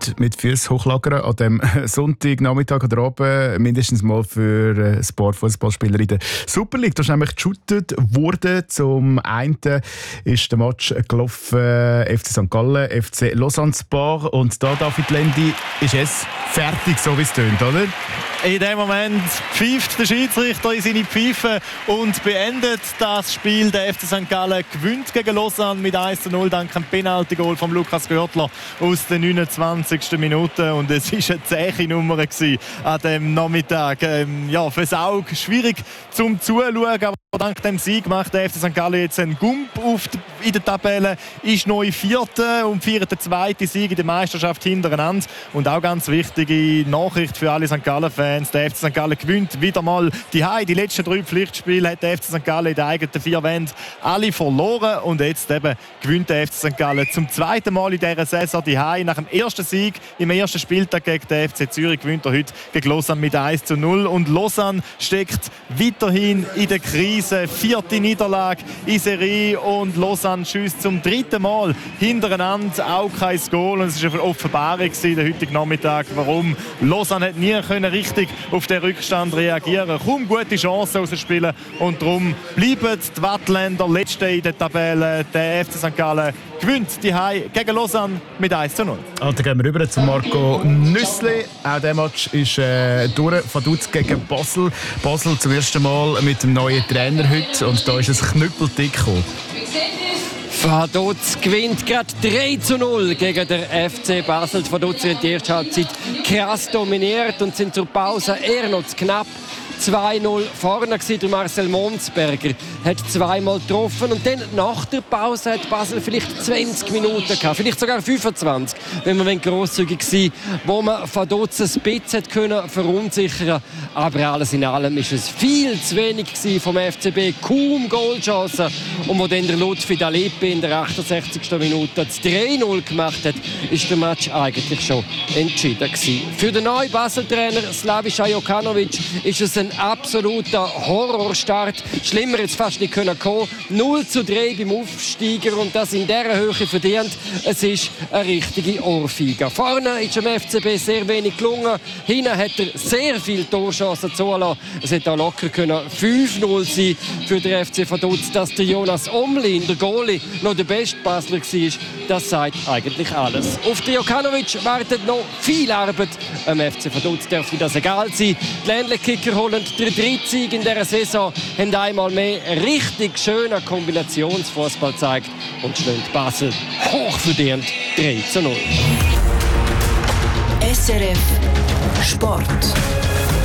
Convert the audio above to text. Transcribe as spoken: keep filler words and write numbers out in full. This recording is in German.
heute mit Füßen hochlagern an dem Sonntagnachmittag oder Abend, mindestens mal für ein paar Fußballspieler in der Super League. Da ist nämlich geshootet worden. Zum einen ist der Match gelaufen F C Sankt Gallen, F C Lausanne Spar. Und da, David Lendi, ist es fertig, so wie es tönt, oder? In dem Moment pfeift der Schiedsrichter in seine Pfeife und beendet das Spiel. Der F C Sankt Gallen gewinnt gegen Lausanne mit eins zu null dank einem Penalty-Goal von Lukas Görtler aus der neunundzwanzigsten Minute. Und es war eine zähe Nummer an diesem Nachmittag. Ähm, ja, fürs Auge schwierig zum Zuschauen, aber dank dem Sieg macht der F C Sankt Gallen jetzt einen Gump auf die, in der Tabelle, ist neu Vierter und feiert den zweiten Sieg in der Meisterschaft hintereinander. Und auch ganz wichtige Nachricht für alle Sankt Gallen-Fans: der F C Sankt Gallen gewinnt wieder mal die Heim. Die letzten drei Pflichtspiele hat der F C Sankt Gallen in den eigenen vier Wänden alle verloren. Und jetzt eben gewinnt der F C Sankt Gallen zum zweiten Mal in dieser Saison die Heim. Nach dem ersten Sieg im ersten Spieltag gegen den F C Zürich gewinnt er heute gegen Lausanne mit eins zu null. Und Lausanne steckt weiterhin in der Krise. Vierte Niederlage in Serie und Lausanne schießt zum dritten Mal hintereinander auch kein Goal. Und es war eine Offenbarung der heutigen Nachmittag, warum Lausanne hat nie können richtig auf den Rückstand reagieren, kaum gute Chancen rausspielen, und darum bleiben die Wattländer Letzte in der Tabelle. Der F C Sankt Gallen gewinnt die Heim gegen Lausanne mit eins zu null. Und dann gehen wir rüber zu Marco Nüssli. Auch dieser Match ist äh, durch. Vaduz gegen Basel. Basel zum ersten Mal mit dem neuen Trainer heute. Und da ist es knüppeldick gekommen. Vaduz gewinnt gerade drei zu null gegen den F C Basel. Die Vaduz in der ersten Halbzeit krass dominiert und sind zur Pause eher noch zu knapp. zwei null vorne war. Marcel Monsberger hat zweimal getroffen. Und dann nach der Pause hat Basel vielleicht zwanzig Minuten gehabt, vielleicht sogar fünfundzwanzig, wenn man grosszügig war, wo man Vaduz ein bisschen können verunsichern. Aber alles in allem war es viel zu wenig vom F C B, kaum Goalchancen. Und wo dann der Lutfi Dalipi in der achtundsechzigsten Minute das drei null gemacht hat, ist der Match eigentlich schon entschieden gewesen. Für den neuen Basel-Trainer Slaviša Jokanović ist es ein absoluter Horrorstart. Schlimmer jetzt fast nicht können kommen. null zu drei beim Aufsteiger und das in dieser Höhe verdient. Es ist eine richtige Ohrfeige. Vorne ist dem F C B sehr wenig gelungen. Hinten hat er sehr viele Torchancen zulassen. Es hätte auch locker können fünf null sein für den F C Vaduz. Dass der Jonas Omlin, der Goalie, noch der beste Basler war, das sagt eigentlich alles. Auf den Jokanović wartet noch viel Arbeit. Am F C Vaduz dürfte das egal sein. Die Ländle-Kicker holen den dritten Sieg in dieser Saison, haben einmal mehr richtig schönen Kombinationsfußball gezeigt und schlagen Basel hochverdient drei zu null. S R F Sport.